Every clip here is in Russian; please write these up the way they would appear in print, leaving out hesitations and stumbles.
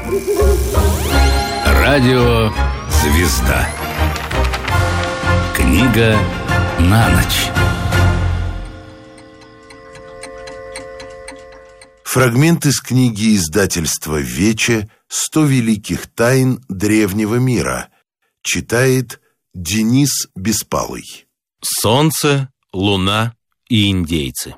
Радио «Звезда». Книга на ночь. Фрагмент из книги издательства «Вече. 100 великих тайн древнего мира». Читает Денис Беспалый. Солнце, луна и индейцы.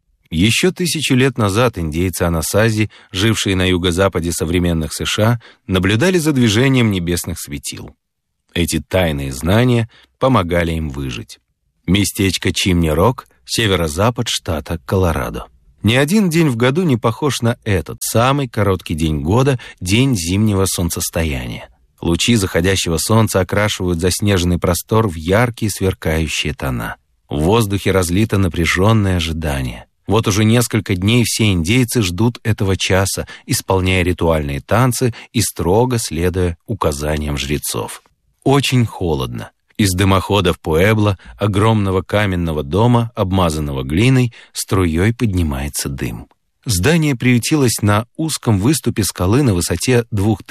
Еще 1000 лет назад индейцы Анасази, жившие на юго-западе современных США, наблюдали за движением небесных светил. Эти тайные знания помогали им выжить. Местечко Чимни-Рок, северо-запад штата Колорадо. Ни один день в году не похож на этот, самый короткий день года, день зимнего солнцестояния. Лучи заходящего солнца окрашивают заснеженный простор в яркие сверкающие тона. В воздухе разлито напряженное ожидание. Вот уже несколько дней все индейцы ждут этого часа, исполняя ритуальные танцы и строго следуя указаниям жрецов. Очень холодно. Из дымохода в Пуэбло, огромного каменного дома, обмазанного глиной, струей поднимается дым. Здание приютилось на узком выступе скалы на высоте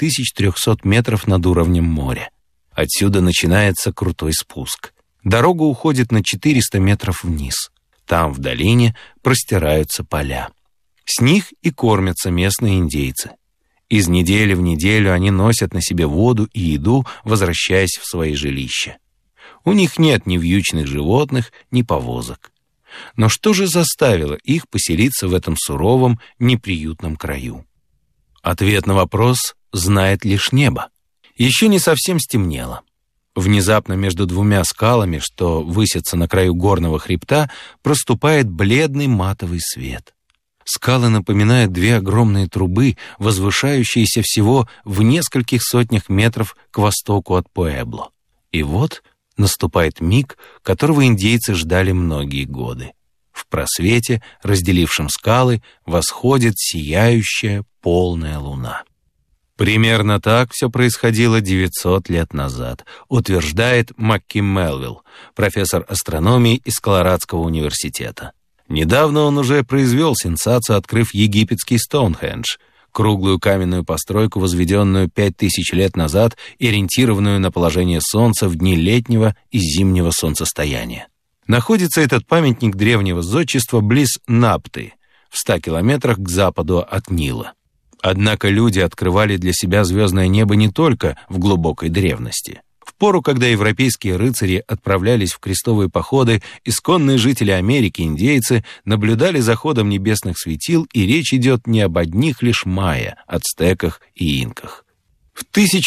2300 метров над уровнем моря. Отсюда начинается крутой спуск. Дорога уходит на 400 метров вниз. Там, в долине, простираются поля. С них и кормятся местные индейцы. Из недели в неделю они носят на себе воду и еду, возвращаясь в свои жилища. У них нет ни вьючных животных, ни повозок. Но что же заставило их поселиться в этом суровом, неприютном краю? Ответ на вопрос знает лишь небо. Еще не совсем стемнело. Внезапно между двумя скалами, что высятся на краю горного хребта, проступает бледный матовый свет. Скалы напоминают две огромные трубы, возвышающиеся всего в нескольких сотнях метров к востоку от Пуэбло. И вот наступает миг, которого индейцы ждали многие годы. В просвете, разделившем скалы, восходит сияющая полная луна. Примерно так все происходило 900 лет назад, утверждает МакКим Мелвилл, профессор астрономии из Колорадского университета. Недавно он уже произвел сенсацию, открыв египетский Стоунхендж, круглую каменную постройку, возведенную 5000 лет назад и ориентированную на положение Солнца в дни летнего и зимнего солнцестояния. Находится этот памятник древнего зодчества близ Напты, в 100 километрах к западу от Нила. Однако люди открывали для себя звездное небо не только в глубокой древности. В пору, когда европейские рыцари отправлялись в крестовые походы, исконные жители Америки, индейцы, наблюдали за ходом небесных светил, и речь идет не об одних лишь майя, ацтеках и инках. В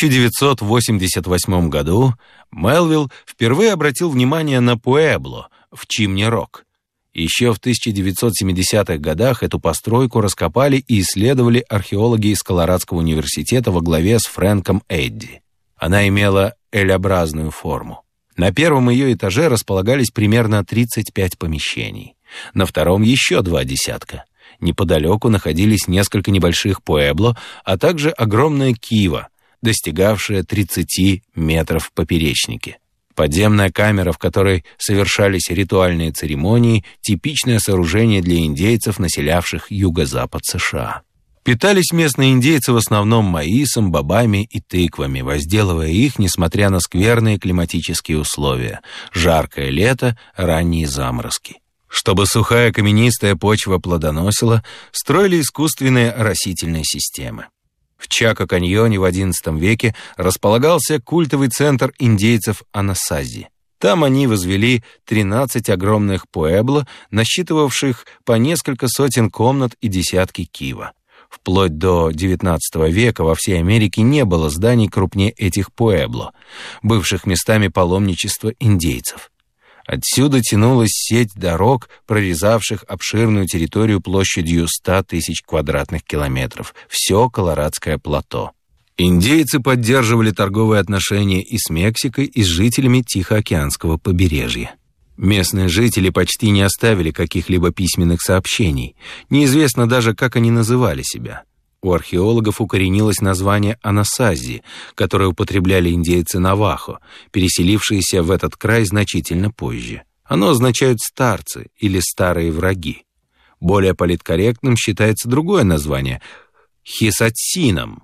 1988 году Мелвилл впервые обратил внимание на Пуэбло в Чимни-Рок. Еще в 1970-х годах эту постройку раскопали и исследовали археологи из Колорадского университета во главе с Фрэнком Эдди. Она имела L-образную форму. На первом ее этаже располагались примерно 35 помещений. На втором еще 2 десятка. Неподалеку находились несколько небольших пуэбло, а также огромная кива, достигавшая 30 метров в поперечнике. Подземная камера, в которой совершались ритуальные церемонии, типичное сооружение для индейцев, населявших юго-запад США. Питались местные индейцы в основном маисом, бобами и тыквами, возделывая их, несмотря на скверные климатические условия – жаркое лето, ранние заморозки. Чтобы сухая каменистая почва плодоносила, строили искусственные оросительные системы. В Чако-каньоне в XI веке располагался культовый центр индейцев Анасази. Там они возвели 13 огромных пуэбло, насчитывавших по несколько сотен комнат и десятки кива. Вплоть до XIX века во всей Америке не было зданий крупнее этих пуэбло, бывших местами паломничества индейцев. Отсюда тянулась сеть дорог, прорезавших обширную территорию площадью 100 тысяч квадратных километров, все Колорадское плато. Индейцы поддерживали торговые отношения и с Мексикой, и с жителями Тихоокеанского побережья. Местные жители почти не оставили каких-либо письменных сообщений. Неизвестно даже, как они называли себя. У археологов укоренилось название Анасази, которое употребляли индейцы Навахо, переселившиеся в этот край значительно позже. Оно означает «старцы» или «старые враги». Более политкорректным считается другое название – Хисатсином,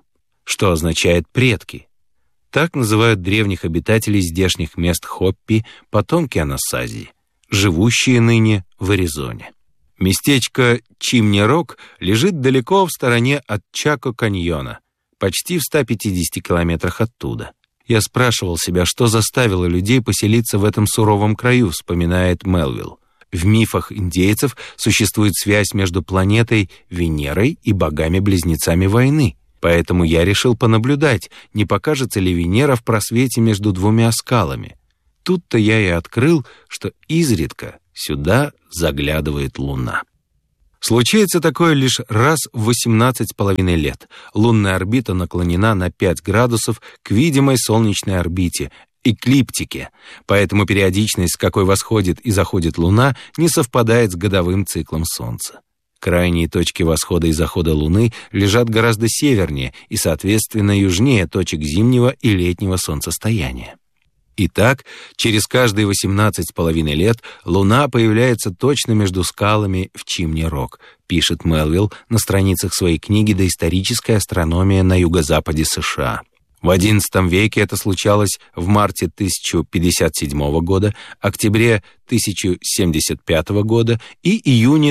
что означает «предки». Так называют древних обитателей здешних мест Хоппи, потомки Анасазии, живущие ныне в Аризоне. Местечко Чимни-Рок лежит далеко в стороне от Чако-каньона, почти в 150 километрах оттуда. Я спрашивал себя, что заставило людей поселиться в этом суровом краю, вспоминает Мелвилл. В мифах индейцев существует связь между планетой Венерой и богами-близнецами войны. Поэтому я решил понаблюдать, не покажется ли Венера в просвете между двумя скалами. Тут-то я и открыл, что изредка сюда заглядывает Луна. Случается такое лишь раз в 18,5 лет. Лунная орбита наклонена на 5 градусов к видимой солнечной орбите, эклиптике, поэтому периодичность, с какой восходит и заходит Луна, не совпадает с годовым циклом Солнца. Крайние точки восхода и захода Луны лежат гораздо севернее и, соответственно, южнее точек зимнего и летнего солнцестояния. Итак, через каждые 18,5 лет Луна появляется точно между скалами в Чимни-Рок, пишет Мелвилл на страницах своей книги «Доисторическая астрономия на юго-западе США». В XI веке это случалось в марте 1057 года, октябре 1075 года и июне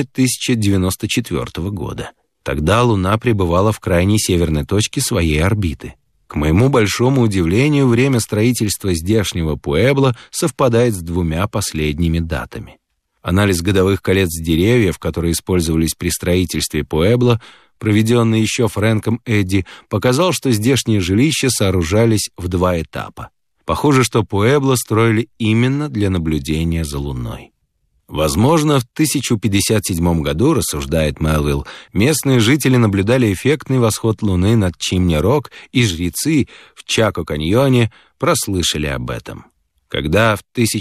1094 года. Тогда Луна пребывала в крайней северной точке своей орбиты. К моему большому удивлению, время строительства здешнего Пуэбло совпадает с двумя последними датами. Анализ годовых колец деревьев, которые использовались при строительстве Пуэбло, проведенный еще Фрэнком Эдди, показал, что здешние жилища сооружались в 2 этапа. Похоже, что Пуэбло строили именно для наблюдения за Луной. Возможно, в 1057 году, рассуждает Мелвилл, местные жители наблюдали эффектный восход Луны над Чимни-Рок, и жрецы в Чако-каньоне прослышали об этом. Когда в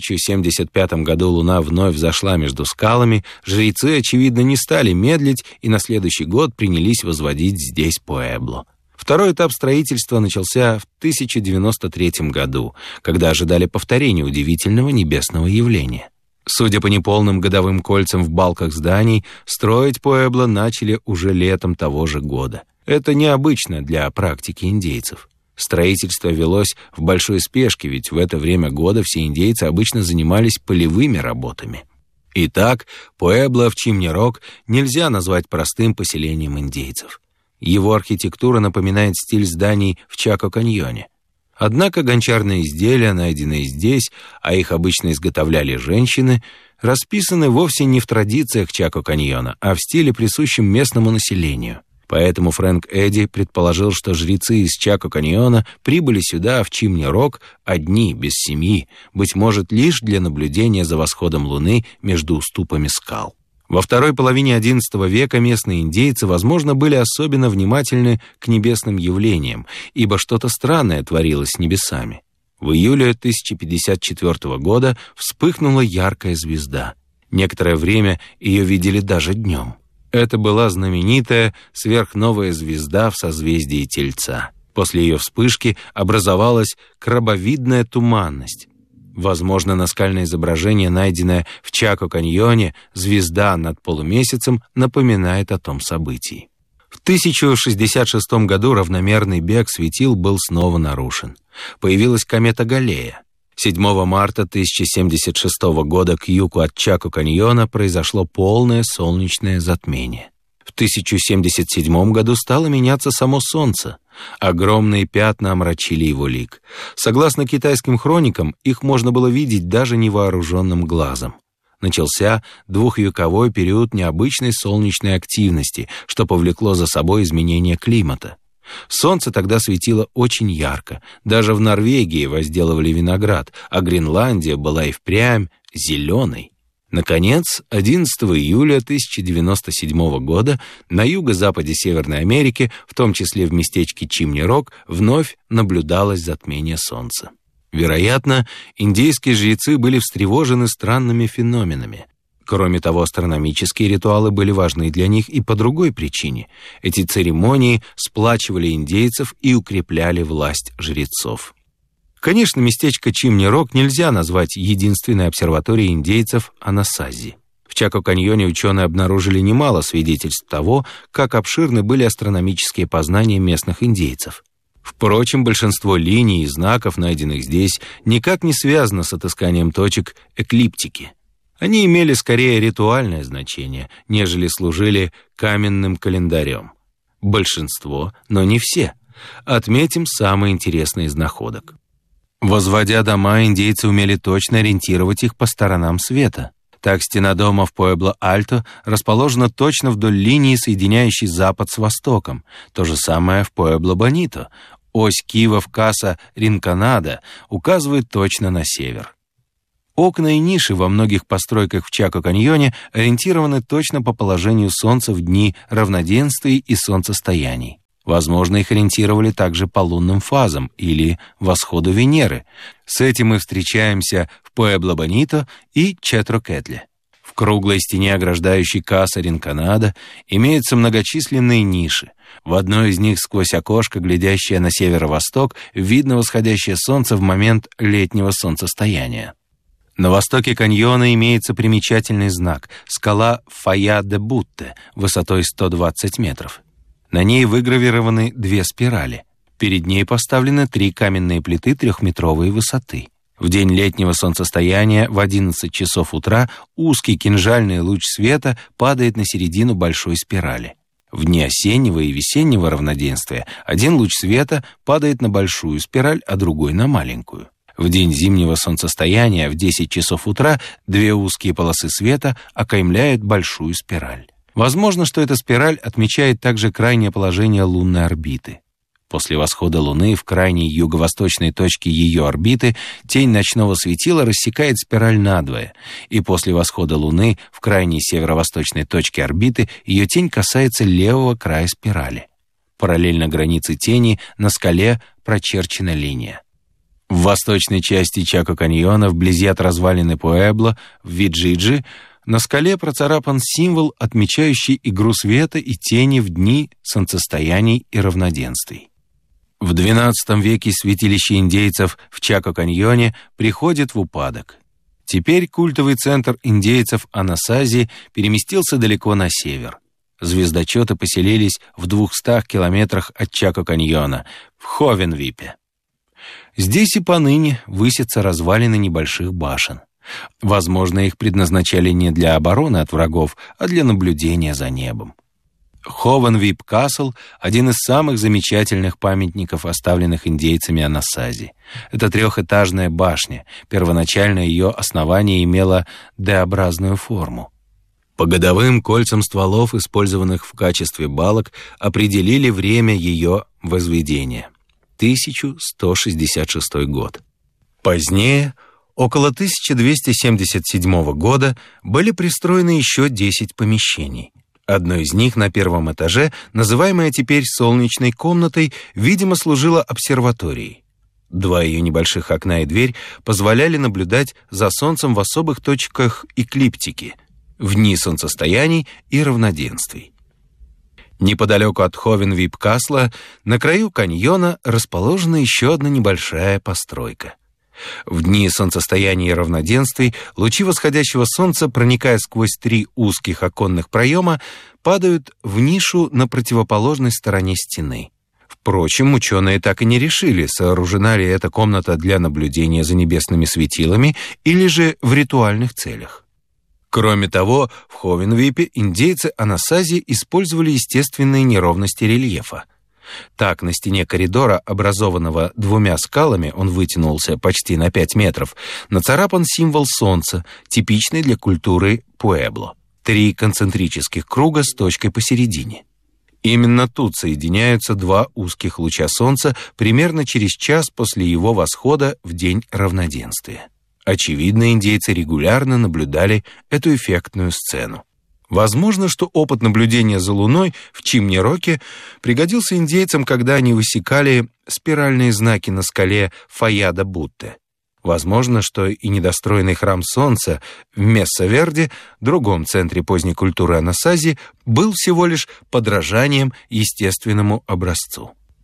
1075 году Луна вновь взошла между скалами, жрецы, очевидно, не стали медлить и на следующий год принялись возводить здесь Пуэбло. Второй этап строительства начался в 1093 году, когда ожидали повторения удивительного небесного явления. Судя по неполным годовым кольцам в балках зданий, строить Пуэбло начали уже летом того же года. Это необычно для практики индейцев. Строительство велось в большой спешке, ведь в это время года все индейцы обычно занимались полевыми работами. Итак, Пуэбло в Чимни-Рок нельзя назвать простым поселением индейцев. Его архитектура напоминает стиль зданий в Чако-каньоне. Однако гончарные изделия, найденные здесь, а их обычно изготовляли женщины, расписаны вовсе не в традициях Чако-каньона, а в стиле, присущем местному населению. Поэтому Фрэнк Эдди предположил, что жрецы из Чако-каньона прибыли сюда, в Чимни-Рок, одни, без семьи, быть может, лишь для наблюдения за восходом Луны между уступами скал. Во второй половине XI века местные индейцы, возможно, были особенно внимательны к небесным явлениям, ибо что-то странное творилось с небесами. В июле 1054 года вспыхнула яркая звезда. Некоторое время ее видели даже днем. Это была знаменитая сверхновая звезда в созвездии Тельца. После ее вспышки образовалась крабовидная туманность. Возможно, наскальное изображение, найденное в Чако-каньоне, звезда над полумесяцем, напоминает о том событии. В 1066 году равномерный бег светил был снова нарушен. Появилась комета Галлея. 7 марта 1076 года к югу от Чако-каньона произошло полное солнечное затмение. В 1077 году стало меняться само Солнце. Огромные пятна омрачили его лик. Согласно китайским хроникам, их можно было видеть даже невооруженным глазом. Начался двухвековой период необычной солнечной активности, что повлекло за собой изменение климата. Солнце тогда светило очень ярко. Даже в Норвегии возделывали виноград, а Гренландия была и впрямь зеленой. Наконец, 11 июля 1097 года на юго-западе Северной Америки, в том числе в местечке Чимни-Рок, вновь наблюдалось затмение Солнца. Вероятно, индейские жрецы были встревожены странными феноменами. Кроме того, астрономические ритуалы были важны для них и по другой причине. Эти церемонии сплачивали индейцев и укрепляли власть жрецов. Конечно, местечко Чимни-Рок нельзя назвать единственной обсерваторией индейцев Анасази. В Чако-каньоне ученые обнаружили немало свидетельств того, как обширны были астрономические познания местных индейцев. Впрочем, большинство линий и знаков, найденных здесь, никак не связано с отысканием точек эклиптики. Они имели скорее ритуальное значение, нежели служили каменным календарем. Большинство, но не все. Отметим самые интересные из находок. Возводя дома, индейцы умели точно ориентировать их по сторонам света. Так, стена дома в Пуэбло-Альто расположена точно вдоль линии, соединяющей запад с востоком. То же самое в Пуэбло-Бонито. Ось кивов Каса-Ринканада указывает точно на север. Окна и ниши во многих постройках в Чако-каньоне ориентированы точно по положению солнца в дни равноденствий и солнцестояний. Возможно, их ориентировали также по лунным фазам или восходу Венеры. С этим мы встречаемся в Пуэбло-Бонито и Четро-Кетле. В круглой стене, ограждающей Каса-Ринканада, имеются многочисленные ниши. В одной из них сквозь окошко, глядящее на северо-восток, видно восходящее солнце в момент летнего солнцестояния. На востоке каньона имеется примечательный знак — скала Фая-де-Бутте высотой 120 метров. На ней выгравированы 2 спирали. Перед ней поставлены 3 каменные плиты 3-метровой высоты. В день летнего солнцестояния в 11 часов утра узкий кинжальный луч света падает на середину большой спирали. В дни осеннего и весеннего равноденствия один луч света падает на большую спираль, а другой на маленькую. В день зимнего солнцестояния в 10 часов утра 2 узкие полосы света окаймляют большую спираль. Возможно, что эта спираль отмечает также крайнее положение лунной орбиты. После восхода Луны в крайней юго-восточной точке ее орбиты тень ночного светила рассекает спираль надвое, и после восхода Луны в крайней северо-восточной точке орбиты ее тень касается левого края спирали. Параллельно границе тени на скале прочерчена линия. В восточной части Чако-каньона, вблизи от развалины Пуэбло, в Виджиджи, на скале процарапан символ, отмечающий игру света и тени в дни солнцестояний и равноденствий. В XII веке святилище индейцев в Чако-каньоне приходит в упадок. Теперь культовый центр индейцев Анасази переместился далеко на север. Звездочеты поселились в 200 километрах от Чако-каньона, в Ховенвипе. Здесь и поныне высятся развалины небольших башен. Возможно, их предназначали не для обороны от врагов, а для наблюдения за небом. Ховенвип-Касл — один из самых замечательных памятников, оставленных индейцами Анасази. Это 3-этажная башня. Первоначально ее основание имело D-образную форму. По годовым кольцам стволов, использованных в качестве балок, определили время ее возведения — 1166 год. Позднее, около 1277 года, были пристроены еще 10 помещений. Одно из них на 1-м этаже, называемое теперь солнечной комнатой, видимо, служило обсерваторией. 2 ее небольших окна и дверь позволяли наблюдать за солнцем в особых точках эклиптики, в дни солнцестояний и равноденствий. Неподалеку от Ховенвип-Касла, на краю каньона, расположена еще одна небольшая постройка. В дни солнцестояния и равноденствий лучи восходящего солнца, проникая сквозь 3 узких оконных проема, падают в нишу на противоположной стороне стены. Впрочем, ученые так и не решили, сооружена ли эта комната для наблюдения за небесными светилами или же в ритуальных целях. Кроме того, в Ховенвипе индейцы Анасази использовали естественные неровности рельефа. Так, на стене коридора, образованного 2 скалами, он вытянулся почти на 5 метров, нацарапан символ солнца, типичный для культуры Пуэбло. 3 концентрических круга с точкой посередине. Именно тут соединяются 2 узких луча солнца примерно через час после его восхода в день равноденствия. Очевидно, индейцы регулярно наблюдали эту эффектную сцену. Возможно, что опыт наблюдения за Луной в Чимни-Роке пригодился индейцам, когда они высекали спиральные знаки на скале Фая-де-Бутте. Возможно, что и недостроенный храм Солнца в Месса-Верде, другом центре поздней культуры Анасази, был всего лишь подражанием естественному образцу.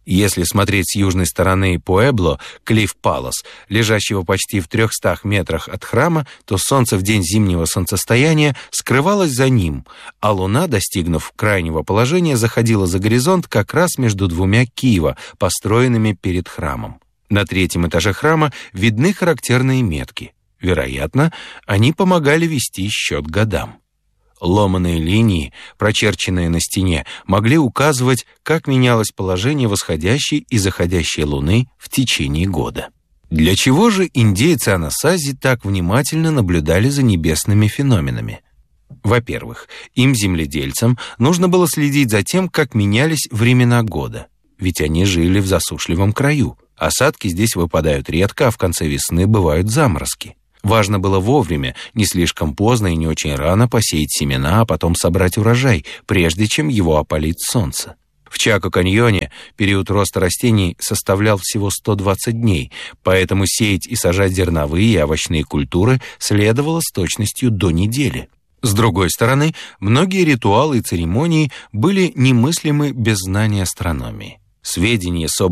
Если смотреть с южной стороны Пуэбло, Клифф-Палас, лежащего почти в 300 метрах от храма, то солнце в день зимнего солнцестояния скрывалось за ним, а луна, достигнув крайнего положения, заходила за горизонт как раз между двумя кива, построенными перед храмом. На 3-м этаже храма видны характерные метки. Вероятно, они помогали вести счет годам. Ломаные линии, прочерченные на стене, могли указывать, как менялось положение восходящей и заходящей луны в течение года. Для чего же индейцы Анасази так внимательно наблюдали за небесными феноменами? Во-первых, им, земледельцам, нужно было следить за тем, как менялись времена года, ведь они жили в засушливом краю. Осадки здесь выпадают редко, а в конце весны бывают заморозки. Важно было вовремя, не слишком поздно и не очень рано посеять семена, а потом собрать урожай, прежде чем его опалит солнце. В Чако-каньоне период роста растений составлял всего 120 дней, поэтому сеять и сажать зерновые и овощные культуры следовало с точностью до недели. С другой стороны, многие ритуалы и церемонии были немыслимы без знания астрономии. Сведения, собранные